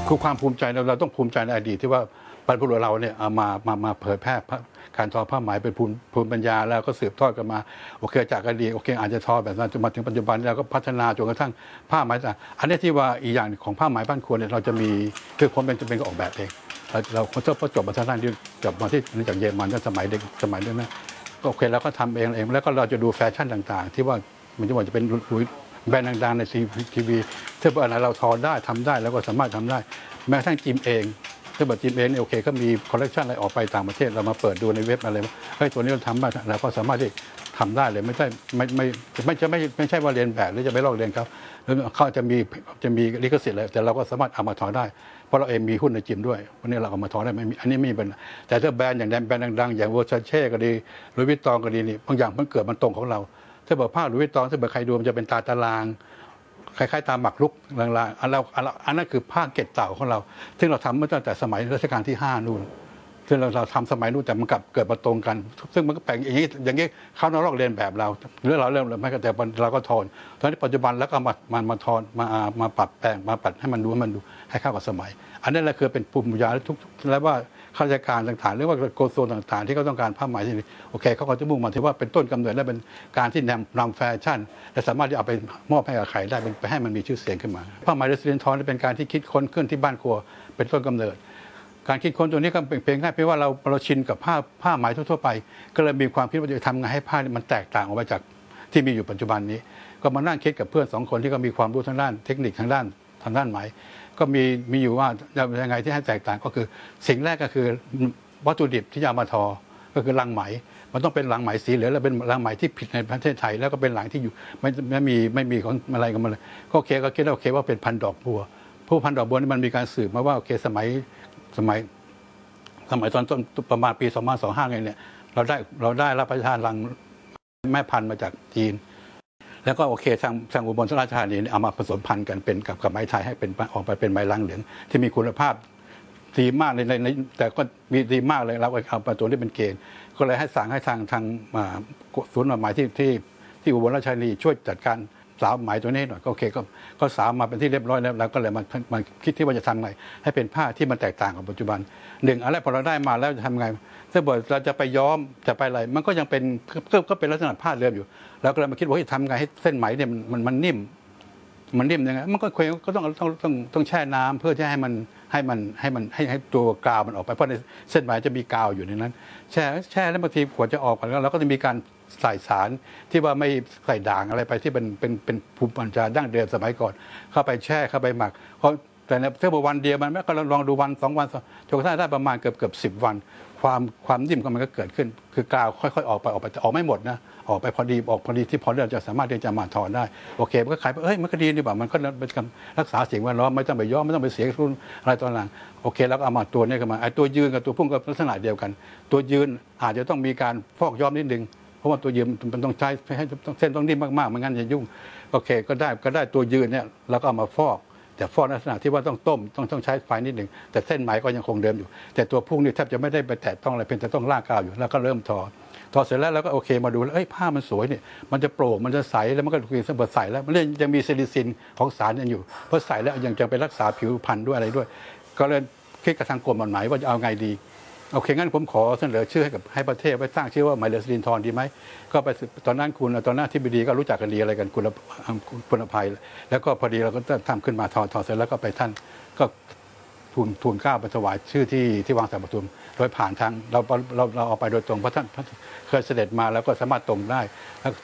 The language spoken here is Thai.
คือความภูมิใจเราต้องภูมิใจในอดีตที่ว่าบรรพบุรุษเราเนี่ยเอามาเผยแพร่การทอผ้าไหมเป็นภูมิปัญญาแล้วก็สืบทอดกันมาโอเคจากอดีตโอเคอาจจะทอแบบนั้นจนมาถึงปัจจุบันเราก็พัฒนาจนกระทั่งผ้าไหมต่างอันนี้ที่ว่าอีกอย่างของผ้าไหมบ้านครัวเนี่ยเราจะมีคือคนเป็นจะเป็นออกแบบเองเราคนชอบจบมาทางด้านที่จบมาที่จากเยอรมันสมัยเด็กสมัยนั้นก็โอเคเราก็ทำเองแล้วก็เราจะดูแฟชั่นต่างๆที่ว่ามันจะเป็นแบรนด์ดังๆในทีวีถ้าเกิดอะไรเราทอได้ทำได้แล้วก็สามารถทำได้แม้กระทั่งจิมเองถ้าเกิดจิมเองเนี่ยโอเคก็มีคอลเลคชันอะไรออกไปต่างประเทศเรามาเปิดดูในเว็บอะไรเฮ้ยตัวนี้เราทำได้เราก็สามารถที่ทำได้เลยไม่ใช่ว่าเรียนแบบหรือจะไปลอกเรียนครับหรือเขาจะมีลิขสิทธิ์อะไรแต่เราก็สามารถเอามาทอได้เพราะเราเองมีหุ้นในจิมด้วยวันนี้เราเอามาทอได้ไม่มีอันนี้ไม่มีปัญหาแต่ถ้าแบรนด์อย่างแบรนด์ดังๆอย่างเวอร์ซาเช่ก็ดีหรือวิตตองก็ดีนี่บางอย่างมันเกิดมันตรงของเราถ้าเกิดผ้าหรือวิตตองถ้าเกิดใครดูมันจะเป็นตารางคล้ายๆตามหมักรุกลางๆอันนั้นคือผ้าเกล็ดเต่าของเราซึ่งเราทำมาตั้งแต่สมัยรัชกาลที่5นู่นซึ่งเราทำสมัยนู้นแต่มันกลับเกิดมาตรงกันซึ่งมันก็แปลงอย่างนี้เขาลอกเรียนแบบเราหรือเราเริ่มไม่แต่เราก็ทอนตอนนี้ปัจจุบันแล้วก็มาทอนมาปรับแปลงมาปัดให้มันดูให้เข้ากับสมัยอันนั้นแหละคือเป็นภูมิปัญญาและว่าข้าราชการต่างๆหรือว่าโกโซนต่างๆที่เขาต้องการผ้าไหมที่นี่โอเคเขาก็จะมุ่งมาที่ว่าเป็นต้นกำเนิดและเป็นการที่นำแฟชั่นและสามารถที่เอาไปมอบให้กับใครได้ไปให้มันมีชื่อเสียงขึ้นมาผ้าไหมเรสเลียนทอนเป็นการที่คิดค้นขึ้นที่บ้านครัวเป็นต้นกำเนิดการคิดค้นตัวนี้ก็เป็นเพียงแค่ว่าเราชินกับผ้าไหมทั่วๆไปก็เลยมีความคิดว่าจะทำไงให้ผ้ามันแตกต่างออกไปจากที่มีอยู่ปัจจุบันนี้ก็มานั่งคิดกับเพื่อน2 คนที่ก็มีความรู้ทางด้านเทคนิคทางด้านไหมก็มีอยู่ว่ายังไงที่ให้แตกต่างก็คือสิ่งแรกก็คือวัตถุดิบที่จะมาทอก็คือลังไหมมันต้องเป็นลังไหมสีเหลืองและเป็นลังไหมที่ผิดในประเทศไทยแล้วก็เป็นลังที่อยู่ไม่มีของอะไรกันมาเลยก็โอเคก็คิดว่าโอเคว่าเป็นพันดอกบัวผู้พันดอกบัวนี่มันมีการสืบมาว่าโอเคสมัยตอนต้นประมาณปี2025เนี่ยเราได้รับประทานลังแม่พันธุ์มาจากจีนแล้วก็โอเคทางอุบลราชธานีเอามาผสมพันธุ์กันเป็นกับไม้ไทยให้เป็นออกไปเป็นไม้ลังเหลืองที่มีคุณภาพดีมากในแต่ก็มีดีมากเลยเราเอามาตัวนี้เป็นเกณฑ์ก็เลยให้สั่งให้ทางศูนย์หมายที่อุบลราชธานีช่วยจัดการสาวไหมตัวนี้หน่อยก็โอเคก็สาวมาเป็นที่เรียบร้อยแล้วเราก็เลยมาคิดที่ว่าจะทำไงให้เป็นผ้าที่มันแตกต่างกับปัจจุบันอะไรพอเราได้มาแล้วจะทำไงถ้าบอกเราจะไปย้อมจะไปอะไรมันก็ยังเป็นก็เป็นลักษณะผ้าเดิมอยู่แล้วก็เลยมาคิดว่าทำไงให้เส้นไหมเนี่ยมันนิ่มยังไงมันก็ต้องแช่น้ำเพื่อที่ให้ตัวกาวมันออกไปเพราะในเส้นไหมจะมีกาวอยู่ในนั้นแช่แล้วบางทีกว่าจะออกแล้วเราก็จะมีการใส่สารที่ว่าไม่ใส่ด่างอะไรไปที่เป็นภูมิปัญญาดั้งเดิมสมัยก่อนเข้าไปแช่เข้าไปหมักแต่ในเท่าวันเดียวมันไม่ก็ลองดูวัน2 วันจนกระทั่งได้ประมาณเกือบ10 วันความนิ่มของมันก็เกิดขึ้นคือกาวค่อยๆออกไปแต่ออกไม่หมดนะออกไปพอดีที่พอเราจะสามารถที่จะมาถอนได้โอเคมันก็ขายไปมันก็ดีนี่แบบมันก็เป็นการรักษาสิ่งแวดล้อมไม่ต้องไปย้อมไม่ต้องไปเสียรุ่นอะไรตอนหลังโอเคแล้วก็เอามาตัวนี้ขึ้นมาไอ้ตัวยืนกับตัวพุ่งก็ลักษณะเดียวกันตัวยืนอาจจะต้องมีการฟอกย้อมนิดนึงเพราะว่าตัวยืนมันต้องใช้ให้เส้นต้องนิ่มมากๆไม่งั้นจะยุ่งโอเคก็ได้ตัวยืนเนี่ยแล้วก็เอามาฟอกแต่ฟอกลักษณะที่ว่าต้องต้มต้องใช้ไฟนิดหนึ่งแต่เส้นไหมก็ยังคงเดิมอยู่แต่ตัวพุ่งนี่แทบจะไม่ได้ไปแตะต้องอะไรเพียงแต่ต้องลากกาวอยู่แล้วก็เริ่มทอเสร็จแล้วก็โอเคมาดูแล้วผ้ามันสวยเนี่ยมันจะโปร่งมันจะใสแล้วมันก็คุยสมบัติใสแล้วมันยังมีซิลิซินของสารยังอยู่เพราะใสแล้วยังจะไปรักษาผิวพรรณด้วยอะไรด้วยก็เลยคิดกับทางกรมกฎหมายว่าจะเอาไงดีโอเคงั้นผมขอเสนอชื่อให้ประเทศไปตั้งชื่อว่าไมเลสลินทอนดีไหมก็ไปตอนนั้นตอนหน้าที่บดีก็รู้จักกันดีอะไรกันคุณภัยแล้วก็พอดีเราก็ทำขึ้นมาทอเสร็จแล้วก็ไปท่านก็ทูลเกล้าไปถวายชื่อที่วังสามปทุมโดยผ่านทางเราเอาไปโดยตรงเพราะท่านเคยเสด็จมาแล้วก็สามารถตรงได้แล้ว